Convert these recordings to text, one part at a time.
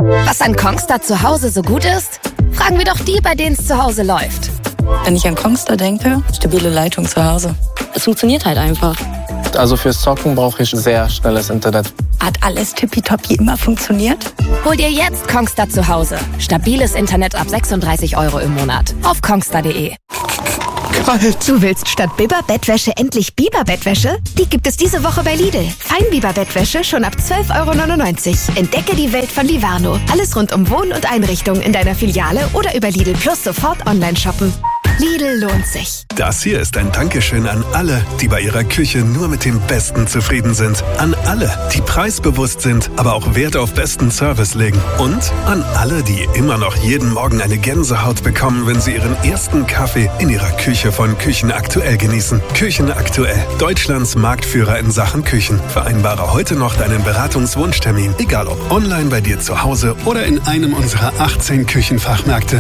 Was an Kongstar zu Hause so gut ist? Fragen wir doch die, bei denen es zu Hause läuft. Wenn ich an Kongstar denke, stabile Leitung zu Hause. Es funktioniert halt einfach. Also fürs Zocken brauche ich sehr schnelles Internet. Hat alles tippitoppi immer funktioniert? Hol dir jetzt Kongstar zu Hause. Stabiles Internet ab 36 € im Monat. Auf kongstar.de. Kalt. Du willst statt Biber-Bettwäsche endlich Biber-Bettwäsche? Die gibt es diese Woche bei Lidl. Feinbiber-Bettwäsche schon ab 12,99 €. Entdecke die Welt von Livarno. Alles rund um Wohn- und Einrichtung in deiner Filiale oder über Lidl Plus sofort online shoppen. Lidl lohnt sich. Das hier ist ein Dankeschön an alle, die bei ihrer Küche nur mit dem Besten zufrieden sind. An alle, die preisbewusst sind, aber auch Wert auf besten Service legen. Und an alle, die immer noch jeden Morgen eine Gänsehaut bekommen, wenn sie ihren ersten Kaffee in ihrer Küche von Küchen Aktuell genießen. Küchen Aktuell, Deutschlands Marktführer in Sachen Küchen. Vereinbare heute noch deinen Beratungswunschtermin, egal ob online bei dir zu Hause oder in einem unserer 18 Küchenfachmärkte.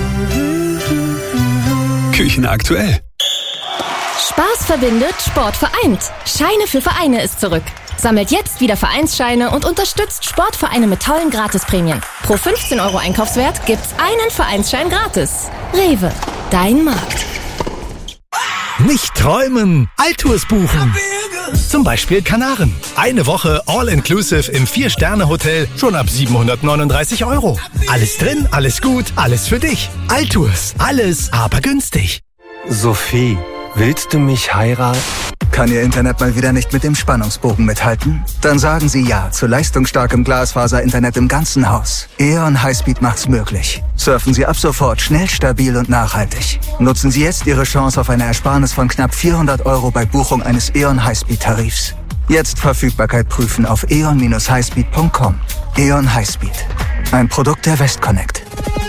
Küchen Aktuell. Spaß verbindet, Sport vereint. Scheine für Vereine ist zurück. Sammelt jetzt wieder Vereinsscheine und unterstützt Sportvereine mit tollen Gratisprämien. Pro 15 € Einkaufswert gibt's einen Vereinsschein gratis. Rewe, dein Markt. Nicht träumen, Altours buchen. Zum Beispiel Kanaren. Eine Woche All-Inclusive im 4-Sterne-Hotel schon ab 739 €. Alles drin, alles gut, alles für dich. Altours, alles aber günstig. Sophie, willst du mich heiraten? Kann Ihr Internet mal wieder nicht mit dem Spannungsbogen mithalten? Dann sagen Sie ja zu leistungsstarkem Glasfaser-Internet im ganzen Haus. E.ON Highspeed macht's möglich. Surfen Sie ab sofort schnell, stabil und nachhaltig. Nutzen Sie jetzt Ihre Chance auf eine Ersparnis von knapp 400 € bei Buchung eines E.ON Highspeed-Tarifs. Jetzt Verfügbarkeit prüfen auf eon-highspeed.com. E.ON Highspeed. Ein Produkt der Westconnect.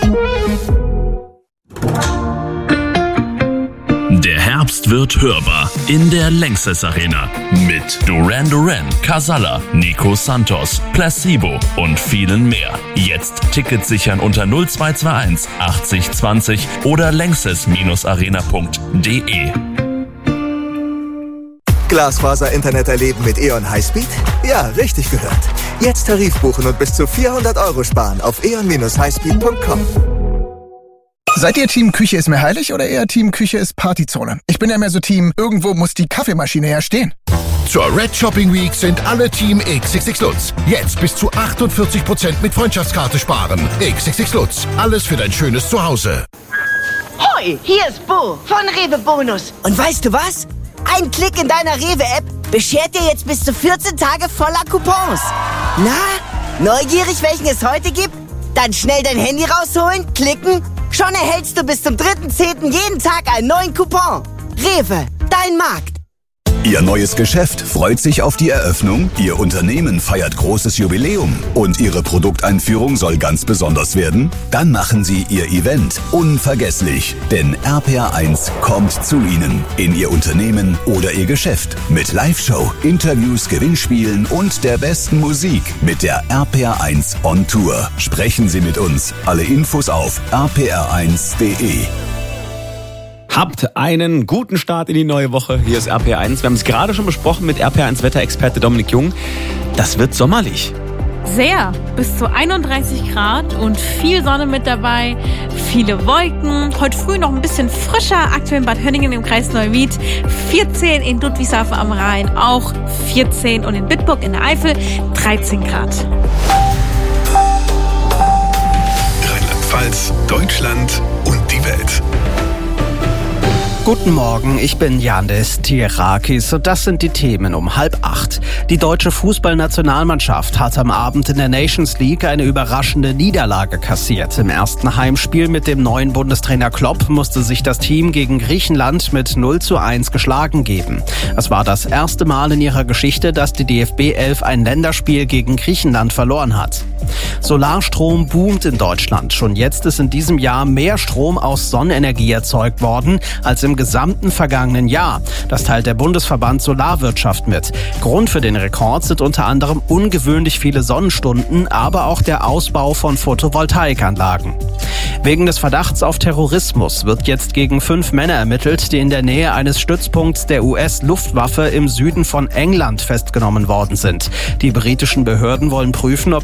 Der Herbst wird hörbar in der Lanxess Arena mit Duran Duran, Casalla, Nico Santos, Placebo und vielen mehr. Jetzt Tickets sichern unter 0221 80 20 oder lanxess-arena.de. Glasfaser-Internet erleben mit E.ON Highspeed? Ja, richtig gehört. Jetzt Tarif buchen und bis zu 400 € sparen auf eon-highspeed.com. Seid ihr Team Küche ist mir heilig oder eher Team Küche ist Partyzone? Ich bin ja mehr so Team, irgendwo muss die Kaffeemaschine ja stehen. Zur Red Shopping Week sind alle Team XXX Lutz. Jetzt bis zu 48% mit Freundschaftskarte sparen. XXX Lutz, alles für dein schönes Zuhause. Hoi, hier ist Bo von Rewe Bonus. Und weißt du was? Ein Klick in deiner Rewe-App beschert dir jetzt bis zu 14 Tage voller Coupons. Na, neugierig, welchen es heute gibt? Dann schnell dein Handy rausholen, klicken. Schon erhältst du bis zum 3.10. jeden Tag einen neuen Coupon. Rewe, dein Markt. Ihr neues Geschäft freut sich auf die Eröffnung, Ihr Unternehmen feiert großes Jubiläum und Ihre Produkteinführung soll ganz besonders werden? Dann machen Sie Ihr Event unvergesslich, denn RPR1 kommt zu Ihnen in Ihr Unternehmen oder Ihr Geschäft mit Live-Show, Interviews, Gewinnspielen und der besten Musik mit der RPR1 On Tour. Sprechen Sie mit uns. Alle Infos auf rpr1.de. Habt einen guten Start in die neue Woche. Hier ist RPR1. Wir haben es gerade schon besprochen mit RPR1-Wetterexperte Dominik Jung. Das wird sommerlich. Sehr. Bis zu 31 Grad und viel Sonne mit dabei. Viele Wolken. Heute früh noch ein bisschen frischer. Aktuell in Bad Hönningen im Kreis Neuwied. 14 in Ludwigshafen am Rhein. Auch 14 und in Bitburg in der Eifel 13 Grad. Rheinland-Pfalz, Deutschland und die Welt. Guten Morgen, ich bin Yannis Tirakis und das sind die Themen um 7:30. Die deutsche Fußballnationalmannschaft hat am Abend in der Nations League eine überraschende Niederlage kassiert. Im ersten Heimspiel mit dem neuen Bundestrainer Klopp musste sich das Team gegen Griechenland mit 0:1 geschlagen geben. Es war das erste Mal in ihrer Geschichte, dass die DFB 11 ein Länderspiel gegen Griechenland verloren hat. Solarstrom boomt in Deutschland. Schon jetzt ist in diesem Jahr mehr Strom aus Sonnenenergie erzeugt worden als im gesamten vergangenen Jahr. Das teilt der Bundesverband Solarwirtschaft mit. Grund für den Rekord sind unter anderem ungewöhnlich viele Sonnenstunden, aber auch der Ausbau von Photovoltaikanlagen. Wegen des Verdachts auf Terrorismus wird jetzt gegen 5 Männer ermittelt, die in der Nähe eines Stützpunkts der US-Luftwaffe im Süden von England festgenommen worden sind. Die britischen Behörden wollen prüfen, ob die Männer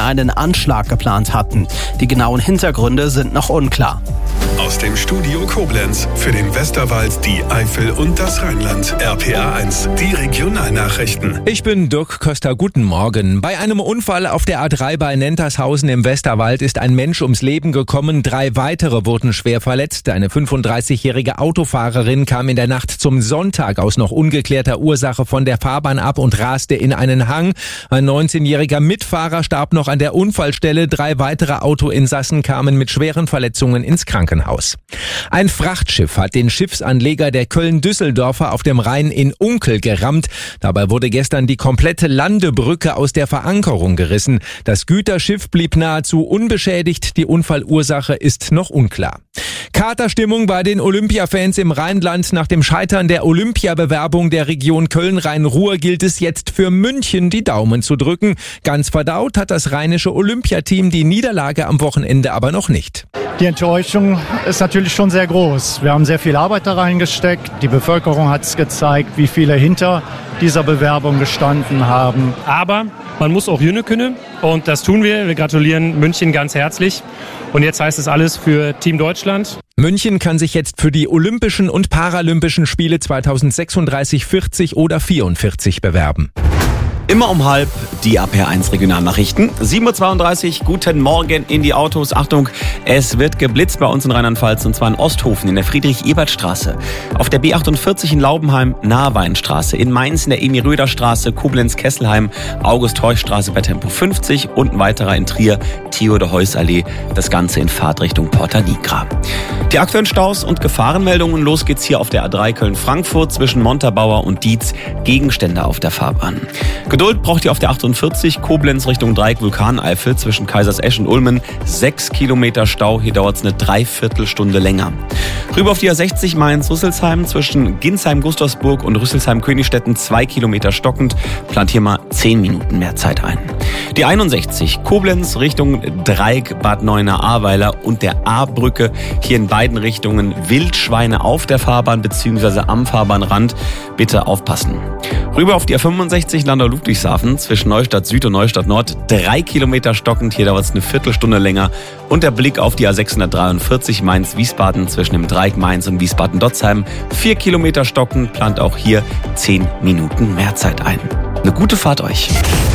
einen Anschlag geplant hatten. Die genauen Hintergründe sind noch unklar. Aus dem Studio Koblenz für den Westerwald, die Eifel und das Rheinland. RPA1, die Regionalnachrichten. Ich bin Dirk Köster, guten Morgen. Bei einem Unfall auf der A3 bei Nentershausen im Westerwald ist ein Mensch ums Leben gekommen. 3 weitere wurden schwer verletzt. Eine 35-jährige Autofahrerin kam in der Nacht zum Sonntag aus noch ungeklärter Ursache von der Fahrbahn ab und raste in einen Hang. Ein 19-jähriger Mitfahrer starb noch an der Unfallstelle. 3 weitere Autoinsassen kamen mit schweren Verletzungen ins Krankenhaus. Ein Frachtschiff hat den Schiffsanleger der Köln-Düsseldorfer auf dem Rhein in Unkel gerammt. Dabei wurde gestern die komplette Landebrücke aus der Verankerung gerissen. Das Güterschiff blieb nahezu unbeschädigt. Die Unfallursache ist noch unklar. Katerstimmung bei den Olympia-Fans im Rheinland. Nach dem Scheitern der Olympiabewerbung der Region Köln-Rhein-Ruhr gilt es jetzt für München die Daumen zu drücken. Ganz verdaut hat das rheinische Olympiateam die Niederlage am Wochenende aber noch nicht. Die Enttäuschung ist natürlich schon sehr groß. Wir haben sehr viel Arbeit da reingesteckt. Die Bevölkerung hat es gezeigt, wie viele hinter dieser Bewerbung gestanden haben. Aber man muss auch Jüne können und das tun wir. Wir gratulieren München ganz herzlich. Und jetzt heißt es alles für Team Deutschland. München kann sich jetzt für die Olympischen und Paralympischen Spiele 2036, 40 oder 44 bewerben. Immer um 12:30 die RPA1 Regionalnachrichten. 7:32 Uhr, guten Morgen in die Autos. Achtung, es wird geblitzt bei uns in Rheinland-Pfalz und zwar in Osthofen in der Friedrich-Ebert-Straße. Auf der B48 in Laubenheim, Nahweinstraße. In Mainz in der Emi-Röder-Straße, Koblenz-Kesselheim, August-Heuch-Straße bei Tempo 50 und ein weiterer in Trier, Theodor-Heuss-Allee. Das Ganze in Fahrtrichtung Porta Nigra. Die aktuellen Staus und Gefahrenmeldungen. Los geht's hier auf der A3 Köln-Frankfurt zwischen Montabaur und Dietz. Gegenstände auf der Fahrbahn. Geduld braucht ihr auf der 48 Koblenz Richtung Dreieck Vulkaneifel zwischen Kaisersesch und Ulmen. 6 Kilometer Stau, hier dauert es eine Dreiviertelstunde länger. Rüber auf die A60 Mainz-Rüsselsheim zwischen Ginsheim-Gustavsburg und Rüsselsheim-Königstetten 2 Kilometer stockend. Plant hier mal 10 Minuten mehr Zeit ein. Die 61 Koblenz Richtung Dreieck Bad Neuenahr-Ahrweiler und der A-Brücke. Hier in beiden Richtungen Wildschweine auf der Fahrbahn bzw. am Fahrbahnrand. Bitte aufpassen. Rüber auf die A65 Landau-Ludwigshafen zwischen Neustadt Süd und Neustadt Nord. 3 Kilometer stockend, hier dauert es eine Viertelstunde länger. Und der Blick auf die A643 Mainz-Wiesbaden zwischen dem Dreieck Mainz und Wiesbaden-Dotzheim. 4 Kilometer stockend, plant auch hier 10 Minuten mehr Zeit ein. Eine gute Fahrt euch.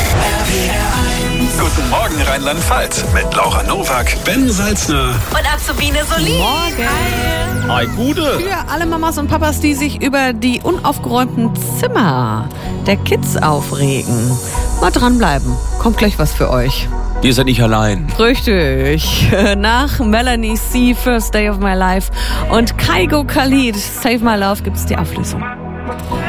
Guten Morgen Rheinland-Pfalz mit Laura Nowak, Ben Salzner und Azubine Solin. Morgen. Hi, gute. Für alle Mamas und Papas, die sich über die unaufgeräumten Zimmer der Kids aufregen. Mal dranbleiben. Kommt gleich was für euch. Ihr seid nicht allein. Richtig. Nach Melanie C. First Day of My Life und Kaigo Khalid Save My Love gibt's die Auflösung.